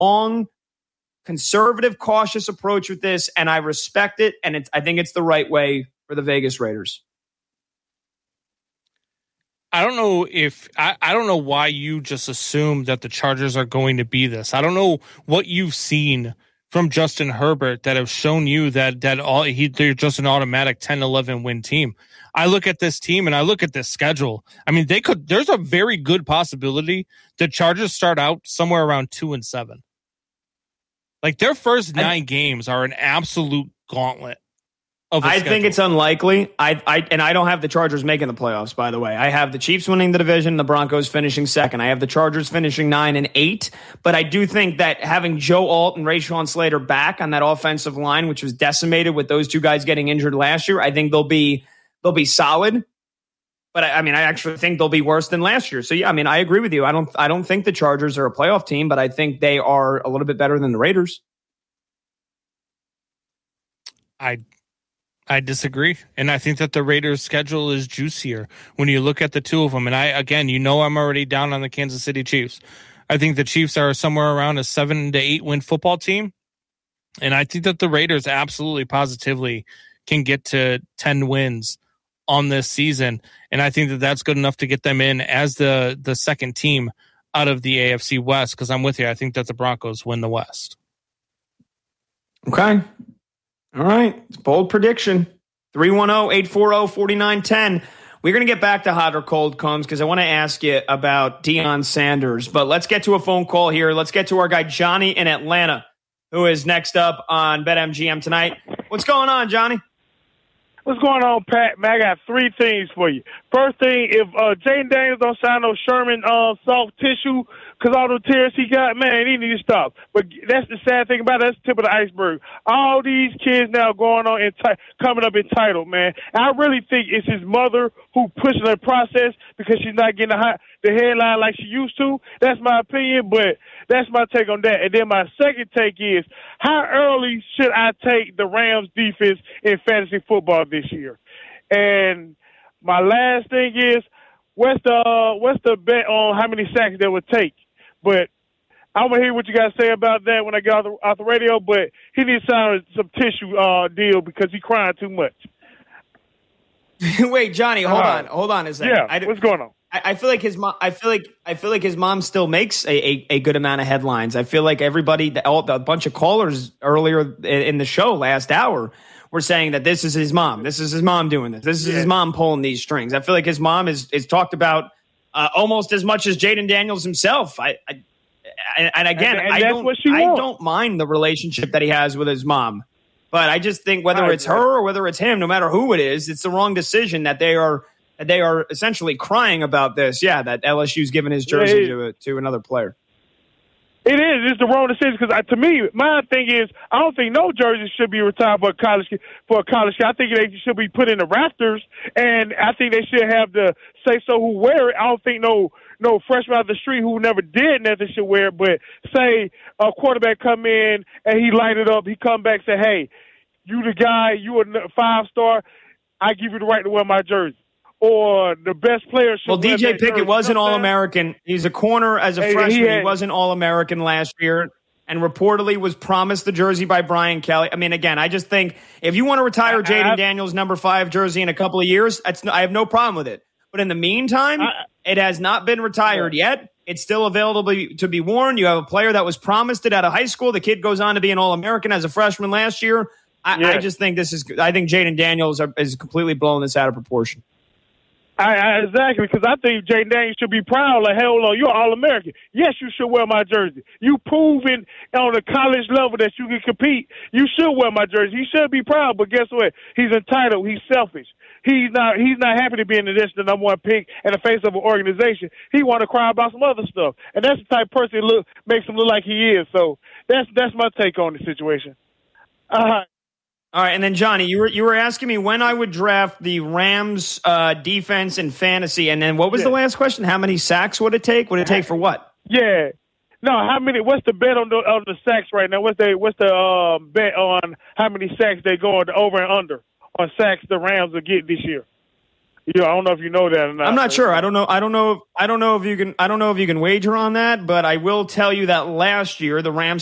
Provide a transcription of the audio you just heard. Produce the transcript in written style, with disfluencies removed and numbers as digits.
long, conservative, cautious approach with this, and I respect it, and I think it's the right way for the Vegas Raiders. I don't know if I don't know why you just assume that the Chargers are going to be this. I don't know what you've seen from Justin Herbert that have shown you that they're just an automatic 10-11 win team. I look at this team and I look at this schedule. I mean, there's a very good possibility the Chargers start out somewhere around 2-7. Like their first 9 games are an absolute gauntlet. I think it's unlikely. I don't have the Chargers making the playoffs, by the way. I have the Chiefs winning the division, the Broncos finishing second. I have the Chargers finishing 9-8. But I do think that having Joe Alt and Rashawn Slater back on that offensive line, which was decimated with those two guys getting injured last year, I think they'll be solid. But I actually think they'll be worse than last year. So yeah, I agree with you. I don't think the Chargers are a playoff team, but I think they are a little bit better than the Raiders. I disagree, and I think that the Raiders' schedule is juicier when you look at the two of them. And I'm already down on the Kansas City Chiefs. I think the Chiefs are somewhere around a 7-8 win football team, and I think that the Raiders absolutely, positively can get to 10 wins on this season, and I think that that's good enough to get them in as the second team out of the AFC West. Because I'm with you, I think that the Broncos win the West. Okay. All right. It's a bold prediction. 310-840-4910. We're going to get back to hot or cold, Combs, because I want to ask you about Deion Sanders. But let's get to a phone call here. Let's get to our guy Johnny in Atlanta, who is next up on BetMGM tonight. What's going on, Johnny? What's going on, Pat? Man, I got 3 things for you. First thing, if Jaden Daniels don't sign no Sherman soft tissue, because all the tears he got, man, he needs to stop. But that's the sad thing about it. That's the tip of the iceberg. All these kids now going on coming up entitled, man. And I really think it's his mother who pushing the process because she's not getting the headline like she used to. That's my opinion, but that's my take on that. And then my second take is, how early should I take the Rams defense in fantasy football this year? And my last thing is, what's the bet on how many sacks they would take? But I'm going to hear what you guys say about that when I get off the radio, but he needs to sign some tissue deal because he's crying too much. Wait, Johnny, hold on a second. Yeah, what's going on? I feel like his mom. I feel like his mom still makes a good amount of headlines. I feel like everybody, a bunch of callers earlier in the show last hour, were saying that this is his mom. This is his mom doing this. This is his mom pulling these strings. I feel like his mom is talked about almost as much as Jaden Daniels himself. I don't mind the relationship that he has with his mom, but I just think whether it's her or whether it's him, no matter who it is, it's the wrong decision that they are essentially crying about this. Yeah, that LSU's given his jersey to another player. It is. It's the wrong decision because to me, my thing is, I don't think no jersey should be retired for a college kid. I think they should be put in the rafters, and I think they should have the say so who wear it. I don't think no freshman out the street who never did nothing should wear it. But say a quarterback come in and he light it up, he come back and say, "Hey, you the guy, you a 5-star. I give you the right to wear my jersey." Or the best player should. Well, DJ Pickett was an All-American. He's a corner as a freshman. He was an All-American last year and reportedly was promised the jersey by Brian Kelly. I mean, again, I just think if you want to retire Jaden Daniels' number 5 jersey in a couple of years, I have no problem with it. But in the meantime, it has not been retired yet. It's still available to be worn. You have a player that was promised it out of high school. The kid goes on to be an All-American as a freshman last year. I just think I think Jaden Daniels is completely blowing this out of proportion. Exactly, because I think Jaden Daniels should be proud. Like, hell no, you're All-American. Yes, you should wear my jersey. You proven on a college level that you can compete. You should wear my jersey. He should be proud, but guess what? He's entitled. He's selfish. He's not happy to be in the number 1 pick in the face of an organization. He want to cry about some other stuff, and that's the type of person makes him look like he is. So that's my take on the situation. All right, and then Johnny, you were asking me when I would draft the Rams defense in fantasy, and then what was the last question? How many sacks would it take? Would it take for what? Yeah, no. How many? What's the bet on the sacks right now? What's the bet on how many sacks they go on the over and under on sacks the Rams will get this year? Yeah, I don't know if you know that or not. I'm not sure. I don't know if you can wager on that, but I will tell you that last year the Rams